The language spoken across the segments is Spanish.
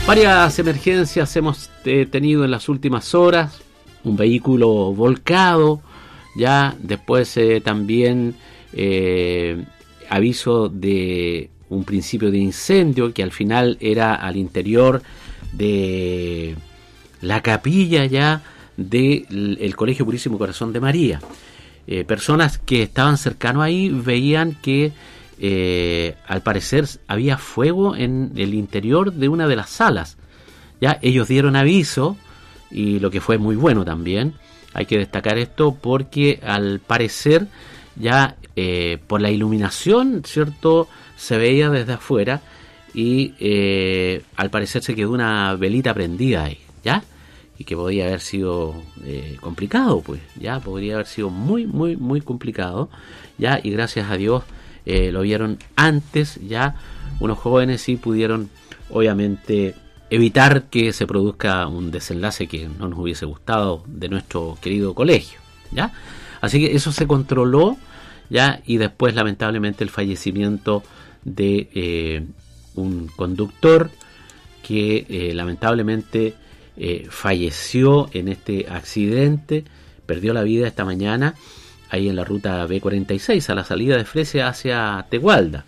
Varias emergencias hemos tenido en las últimas horas. Un vehículo volcado, ya después también aviso de un principio de incendio que al final era al interior de la capilla ya del Colegio Purísimo Corazón de María. Personas que estaban cercanos ahí veían que al parecer había fuego en el interior de una de las salas. Ya ellos dieron aviso, y lo que fue muy bueno también, hay que destacar esto, porque al parecer ya por la iluminación, ¿cierto?, se veía desde afuera, y al parecer se quedó una velita prendida ahí, ¿ya? Y que podría haber sido complicado, pues, ya podría haber sido muy, muy, muy complicado, ya, y gracias a Dios lo vieron antes, ya unos jóvenes sí pudieron, obviamente, evitar que se produzca un desenlace que no nos hubiese gustado de nuestro querido colegio, ¿ya? Así que eso se controló, ya, y después lamentablemente el fallecimiento de un conductor que lamentablemente falleció en este accidente, perdió la vida esta mañana ahí en la ruta B46 a la salida de Fresia hacia Tegualda,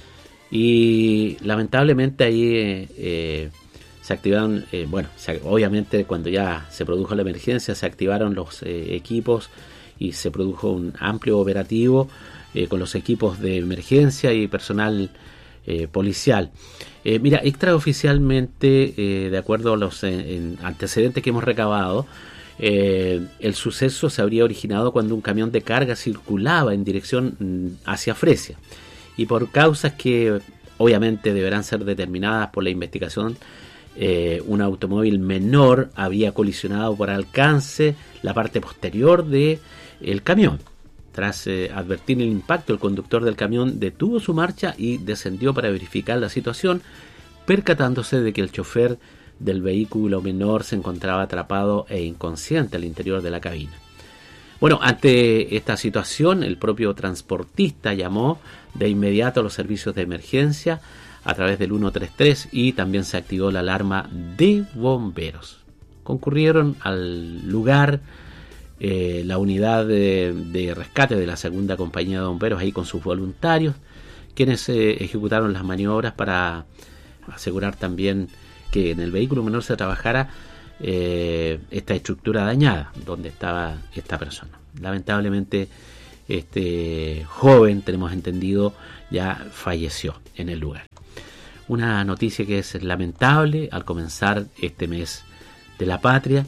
y lamentablemente ahí se activaron, obviamente cuando ya se produjo la emergencia se activaron los equipos y se produjo un amplio operativo con los equipos de emergencia y personal policial. Mira, extraoficialmente, de acuerdo a los antecedentes que hemos recabado, el suceso se habría originado cuando un camión de carga circulaba en dirección hacia Fresia, y por causas que obviamente deberán ser determinadas por la investigación, un automóvil menor había colisionado por alcance la parte posterior del camión. Tras advertir el impacto, el conductor del camión detuvo su marcha y descendió para verificar la situación, percatándose de que el chofer del vehículo menor se encontraba atrapado e inconsciente al interior de la cabina. Bueno, ante esta situación, el propio transportista llamó de inmediato a los servicios de emergencia a través del 133 y también se activó la alarma de bomberos. Concurrieron al lugar la unidad de rescate de la segunda compañía de bomberos ahí con sus voluntarios, quienes ejecutaron las maniobras para asegurar también que en el vehículo menor se trabajara esta estructura dañada donde estaba esta persona. Lamentablemente este joven, tenemos entendido, ya falleció en el lugar. Una noticia que es lamentable al comenzar este mes de la patria,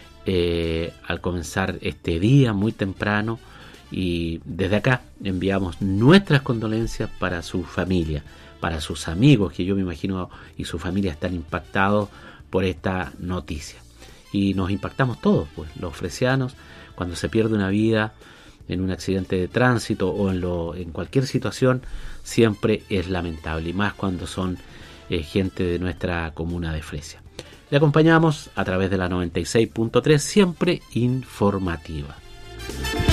al comenzar este día muy temprano, y desde acá enviamos nuestras condolencias para su familia, para sus amigos, que yo me imagino y su familia están impactados por esta noticia. Y nos impactamos todos, pues los fresianos, cuando se pierde una vida en un accidente de tránsito o en cualquier situación, siempre es lamentable, y más cuando son gente de nuestra comuna de Fresia. Le acompañamos a través de la 96.3, siempre informativa.